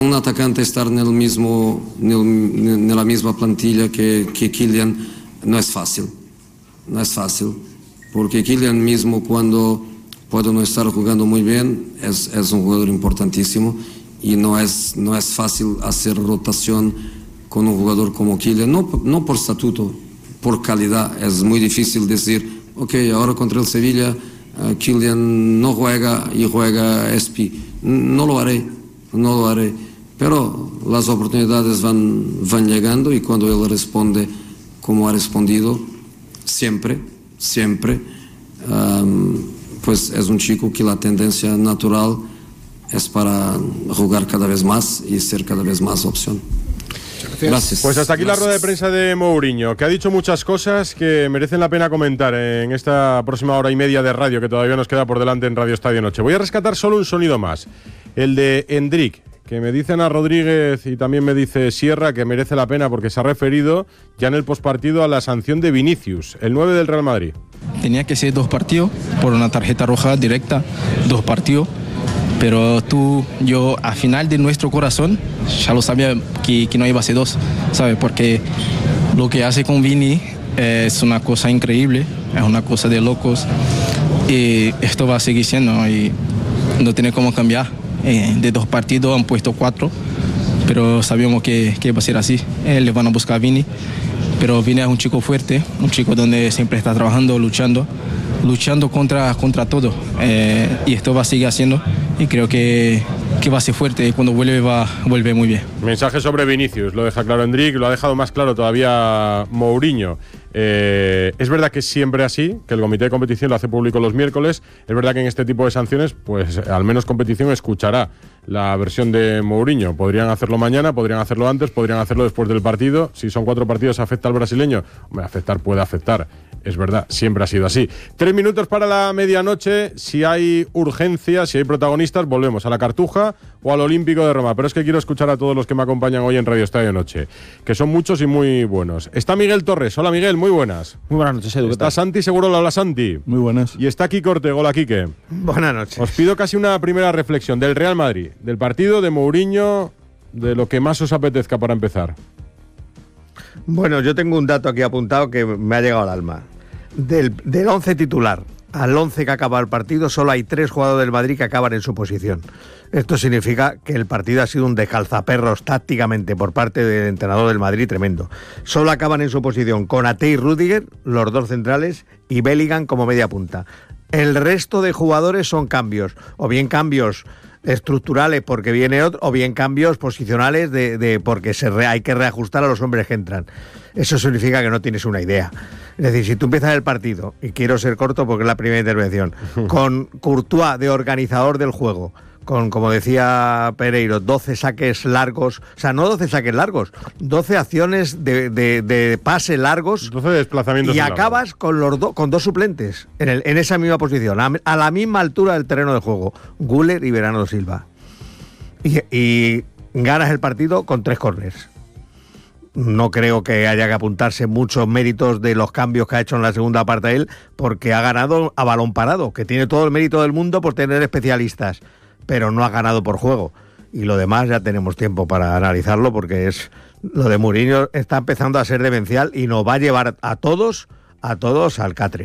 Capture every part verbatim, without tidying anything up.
Un atacante estar en, el mismo, en, el, en la misma plantilla que, que Kylian no es fácil, no es fácil, porque Kylian mismo cuando puede no estar jugando muy bien es, es un jugador importantísimo y no es, no es fácil hacer rotación con un jugador como Kylian, no, no por estatuto, por calidad. Es muy difícil decir, ok, ahora contra el Sevilla uh, Kylian no juega y juega Espi. No lo haré, no lo haré. Pero las oportunidades van, van llegando y cuando él responde como ha respondido, siempre, siempre, um, pues es un chico que la tendencia natural es para jugar cada vez más y ser cada vez más opción. Gracias. Pues hasta aquí Gracias. La rueda de prensa de Mourinho, que ha dicho muchas cosas que merecen la pena comentar en esta próxima hora y media de radio que todavía nos queda por delante en Radio Estadio Noche. Voy a rescatar solo un sonido más, el de Endrick, que me dicen a Rodríguez y también me dice Sierra que merece la pena porque se ha referido ya en el postpartido a la sanción de Vinicius, el nueve del Real Madrid. Tenía que ser dos partidos por una tarjeta roja directa, dos partidos. Pero tú, yo, al final de nuestro corazón, ya lo sabía que, que no iba a ser dos, ¿sabes? Porque lo que hace con Vini es una cosa increíble, es una cosa de locos. Y esto va a seguir siendo y no tiene cómo cambiar. Eh, de dos partidos han puesto cuatro, pero sabíamos que, que iba a ser así. Eh, le van a buscar a Vini, pero Vini es un chico fuerte, un chico donde siempre está trabajando, luchando, luchando contra, contra todo. Eh, y esto va a seguir haciendo. Y creo que, que va a ser fuerte y cuando vuelve va a volver muy bien. Mensaje sobre Vinicius, lo deja claro Endrick, lo ha dejado más claro todavía Mourinho. Eh, es verdad que es siempre así, que el comité de competición lo hace público los miércoles. Es verdad que en este tipo de sanciones, pues al menos competición escuchará la versión de Mourinho. Podrían hacerlo mañana, podrían hacerlo antes, podrían hacerlo después del partido. Si son cuatro partidos, ¿afecta al brasileño? Hombre, afectar puede afectar. Es verdad, siempre ha sido así. Tres minutos para la medianoche. Si hay urgencia, si hay protagonistas, volvemos a la Cartuja o al Olímpico de Roma. Pero es que quiero escuchar a todos los que me acompañan hoy en Radio Estadio Noche, que son muchos y muy buenos. Está Miguel Torres. Hola, Miguel, muy buenas. Muy buenas noches, Edu. Está Santi Seguro, hola Santi. Muy buenas. Y está Kike Ortega. Hola, Kike. Buenas noches. Os pido casi una primera reflexión del Real Madrid, del partido, de Mourinho, de lo que más os apetezca para empezar. Bueno, yo tengo un dato aquí apuntado que me ha llegado al alma. Del, del once titular al once que acaba el partido, solo hay tres jugadores del Madrid que acaban en su posición. Esto significa que el partido ha sido un descalzaperros tácticamente por parte del entrenador del Madrid tremendo. Solo acaban en su posición Konaté y Rüdiger, los dos centrales, y Bellingham como media punta. El resto de jugadores son cambios, o bien cambios estructurales porque viene otro, o bien cambios posicionales de, de porque se re, hay que reajustar a los hombres que entran. Eso significa que no tienes una idea. Es decir, si tú empiezas el partido, y quiero ser corto porque es la primera intervención, con Courtois de organizador del juego, con, como decía Pereiro, doce saques largos, o sea, no doce saques largos, doce acciones de, de, de pase largos, doce desplazamientos y acabas largos. con los do, con dos suplentes en, el, en esa misma posición, a, a la misma altura del terreno de juego, Güler y Bernardo Silva. Y, y ganas el partido con tres córners. No creo que haya que apuntarse muchos méritos de los cambios que ha hecho en la segunda parte él, porque ha ganado a balón parado, que tiene todo el mérito del mundo por tener especialistas, pero no ha ganado por juego. Y lo demás ya tenemos tiempo para analizarlo, porque es lo de Mourinho está empezando a ser demencial y nos va a llevar a todos, a todos al catre.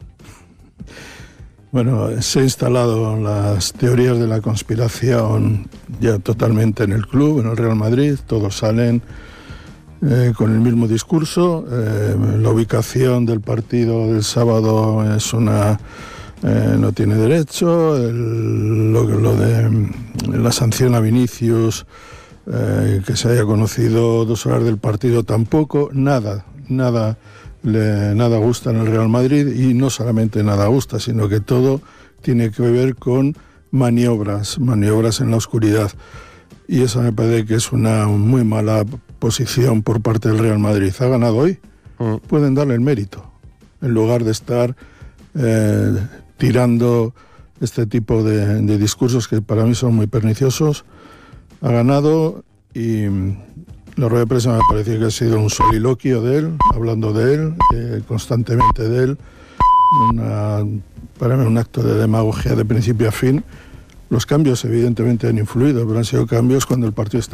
Bueno, se han instalado las teorías de la conspiración ya totalmente en el club, en el Real Madrid, todos salen Eh, con el mismo discurso. Eh, la ubicación del partido del sábado es una eh, no tiene derecho. El, lo, lo de la sanción a Vinicius, eh, que se haya conocido dos horas del partido, tampoco. Nada, nada, le, nada gusta en el Real Madrid, y no solamente nada gusta, sino que todo tiene que ver con maniobras, maniobras en la oscuridad. Y eso me parece que es una muy mala posición por parte del Real Madrid. Ha ganado hoy, mm. pueden darle el mérito, en lugar de estar eh, tirando este tipo de, de discursos que para mí son muy perniciosos. Ha ganado, y la rueda de prensa me parece que ha sido un soliloquio de él, hablando de él, eh, constantemente de él, una, para mí un acto de demagogia de principio a fin, Los cambios evidentemente han influido, pero han sido cambios cuando el partido está